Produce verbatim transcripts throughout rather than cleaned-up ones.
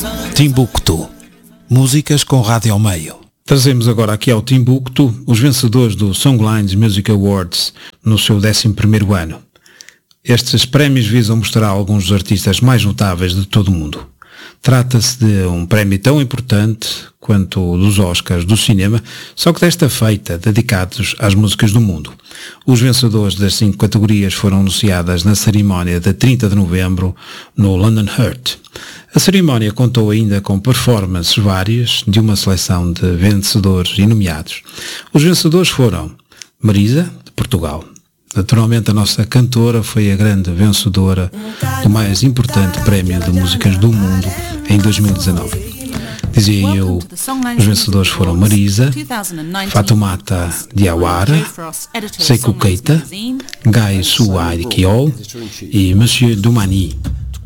Timbuktu. Músicas com rádio ao meio. Trazemos agora aqui ao Timbuktu os vencedores do Songlines Music Awards no seu décimo primeiro ano. Estes prémios visam mostrar alguns dos artistas mais notáveis de todo o mundo. Trata-se de um prémio tão importante quanto o dos Oscars do cinema, só que desta feita dedicados às músicas do mundo. Os vencedores das cinco categorias foram anunciadas na cerimónia de trinta de novembro no London Hurt. A cerimónia contou ainda com performances várias de uma seleção de vencedores e nomeados. Os vencedores foram Marisa, de Portugal. Naturalmente a nossa cantora foi a grande vencedora do mais importante prémio de músicas do mundo em dois mil e dezanove. Dizia eu, os vencedores foram Marisa, Fatoumata Diawara, Sekou Keita, Guy Suai Kiol e Monsieur Doumani.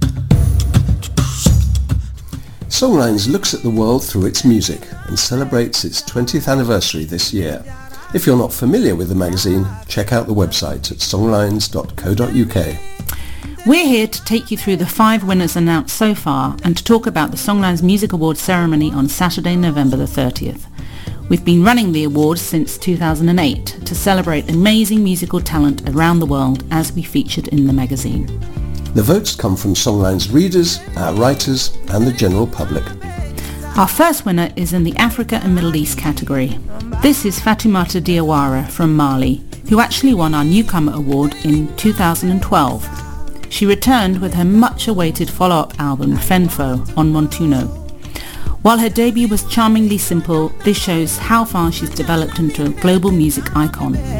Songlines looks at the world through its music and celebrates its twentieth anniversary this year. If you're not familiar with the magazine, check out the website at songlines dot co dot uk. We're here to take you through the five winners announced so far and to talk about the Songlines Music Awards ceremony on Saturday, November the thirtieth. We've been running the awards since two thousand eight to celebrate amazing musical talent around the world as we featured in the magazine. The votes come from Songlines readers, our writers and the general public. Our first winner is in the Africa and Middle East category. This is Fatoumata Diawara from Mali, who actually won our Newcomer Award in two thousand twelve. She returned with her much-awaited follow-up album, Fenfo, on Montuno. While her debut was charmingly simple, this shows how far she's developed into a global music icon.